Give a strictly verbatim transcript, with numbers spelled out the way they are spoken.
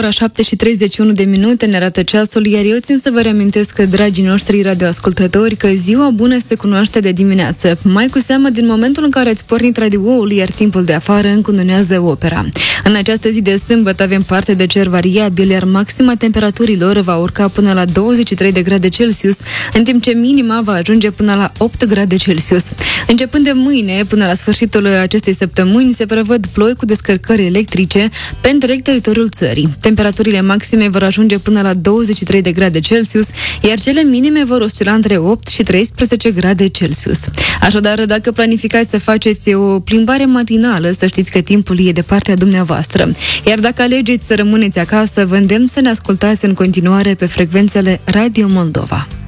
ora șapte și treizeci și unu de minute, ne arată ceasul, iar eu țin să vă reamintesc, dragii noștri radioascultători, că ziua bună se cunoaște de dimineață, mai cu seamă din momentul în care ați pornit radioul, iar timpul de afară încununează opera. În această zi de sâmbătă avem parte de cer variabil, iar maxima temperaturilor va urca până la douăzeci și trei de grade Celsius, în timp ce minima va ajunge până la opt grade Celsius. Începând de mâine, până la sfârșitul acestei săptămâni, se prevăd ploi cu descărcări electrice pe întreg teritoriul țării. Temperaturile maxime vor ajunge până la douăzeci și trei de grade Celsius, iar cele minime vor oscila între opt și treisprezece grade Celsius. Așadar, dacă planificați să faceți o plimbare matinală, să știți că timpul e de partea dumneavoastră. Iar dacă alegeți să rămâneți acasă, vă îndemn să ne ascultați în continuare pe frecvențele Radio Moldova.